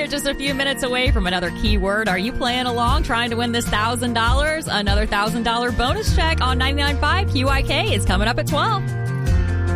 just a few minutes away from another keyword. Are you playing along, trying to win this $1,000? Another $1,000 bonus check on 99.5 QIK is coming up at 12.